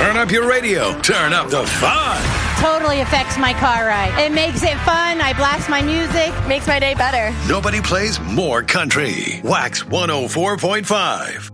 Turn up your radio. Turn up the fun. Totally affects my car ride. It makes it fun. I blast my music. Makes my day better. Nobody plays more country. Wax 104.5.